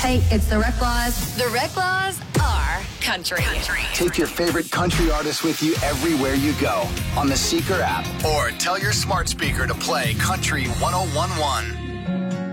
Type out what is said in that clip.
Hey, it's the Rec Laws. The Rec Laws are country. Take your favorite country artist with you everywhere you go on the Seeker app, or tell your smart speaker to play Country 101.1.